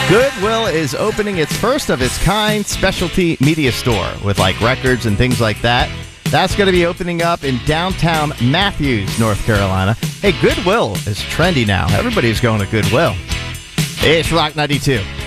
Goodwill is opening its first of its kind specialty media store with like records and things like that. That's going to be opening up in downtown Matthews, North Carolina. Hey, Goodwill is trendy now. Everybody's going to Goodwill. It's Rock 92.